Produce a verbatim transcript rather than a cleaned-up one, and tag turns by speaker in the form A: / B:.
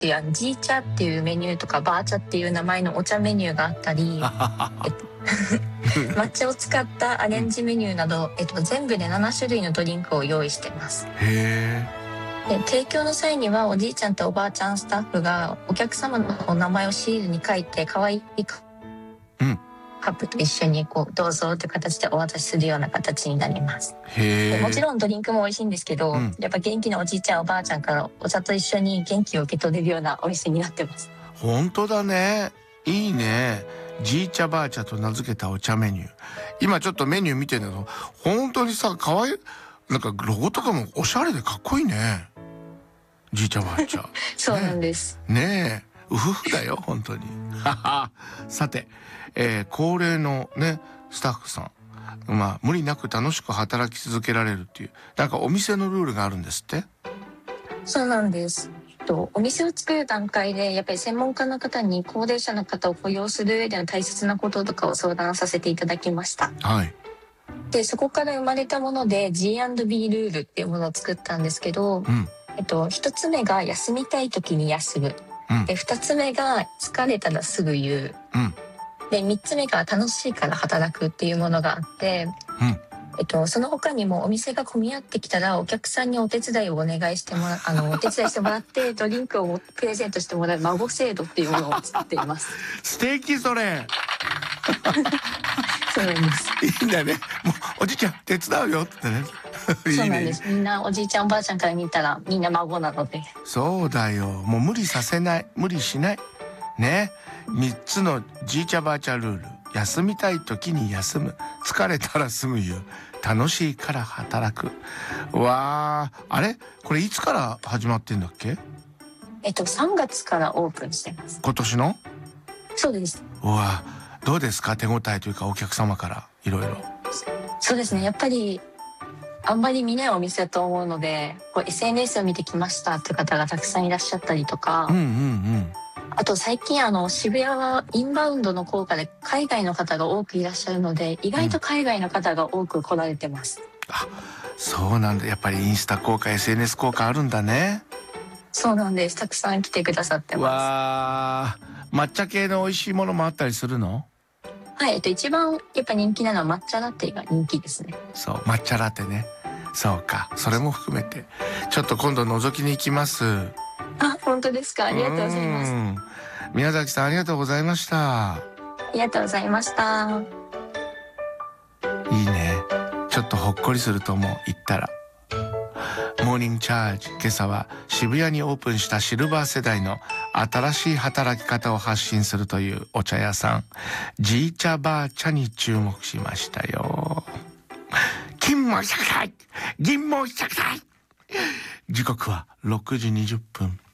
A: っていうあのじい茶っていうメニューとかばあ茶っていう名前のお茶メニューがあったりえっと抹茶を使ったアレンジメニューなど、えっと、全部でなな種類のドリンクを用意してます。
B: へ
A: で提供の際にはおじいちゃんとおばあちゃんスタッフがお客様のお名前をシールに書いて可愛いカップと一緒にこうどうぞという形でお渡しするような形になります。
B: へ
A: もちろんドリンクも美味しいんですけど、うん、やっぱ元気なおじいちゃんおばあちゃんからお茶と一緒に元気を受け取れるようなお店になってます。
B: 本当だね、いいね。じい茶ばあ茶と名付けたお茶メニュー、今ちょっとメニュー見てるんだけど本当にさ、かわいい、なんかロゴとかもおしゃれでかっこいいね、じい茶ばあ茶
A: そうなんです
B: ねえ、うふふだよ本当にさて、えー、恒例のねスタッフさん、まあ無理なく楽しく働き続けられるっていう、なんかお店のルールがあるんですって。
A: そうなんです。お店を作る段階でやっぱり専門家の方に高齢者の方を雇用する上での大切なこととかを相談させていただきました。
B: はい。
A: でそこから生まれたもので ジーアンドビー ルールっていうものを作ったんですけど、うん、えっと、一つ目が休みたい時に休む、うん、で二つ目が疲れたらすぐ言う、うん、で三つ目が楽しいから働くっていうものがあって、うんえっと、その他にもお店が混み合ってきたらお客さんにお手伝いをお願いしてもらあのお手伝いしてもらってドリンクをプレゼントしてもらう孫制度っていうものを作っています。
B: 素敵それ
A: そうなんです。
B: いいんだね、もうおじいちゃん手伝うよってね
A: そうなんです。みんなおじいちゃんおばあちゃんから見たらみんな孫なので。
B: そうだよ、もう無理させない、無理しないね。みっつのじいちゃばあちゃルール、休みたい時に休む、疲れたらすぐ言う、楽しいから働く。わー、あれこれいつから始まってんだっけ？
A: えっとさんがつからオープンしてます。
B: 今年の？
A: そうです。
B: うわ、どうですか、手応えというかお客様からいろいろ。
A: そうですね、やっぱりあんまり見ないお店だと思うので、こう エスエヌエス を見てきましたって方がたくさんいらっしゃったりとか、うんうんうん、あと最近あの渋谷はインバウンドの効果で海外の方が多くいらっしゃるので、意外と海外の方が多く来られてます。うん、
B: あ、そうなんだ。やっぱりインスタ効果、 エスエヌエス 効果あるんだね。
A: そうなんです。たくさん来てくださってます。
B: わー、抹茶系の美味しいものもあったりするの？
A: はい、えっと一番やっぱ人気なのは抹茶ラテが人気ですね。
B: そう、抹茶ラテね。そうか、それも含めてちょっと今度覗きに行きます。
A: あ、本当ですか。ありがとうございます。
B: 宮崎さんありがとうございました。
A: ありがとうございました。
B: いいね、ちょっとほっこりすると思う、行ったら。モーニングチャージ、今朝は渋谷にオープンしたシルバー世代の新しい働き方を発信するというお茶屋さん、じい茶ばあ茶に注目しましたよ。金もしたくない、銀もしたくない。時刻はろくじにじゅっぷん。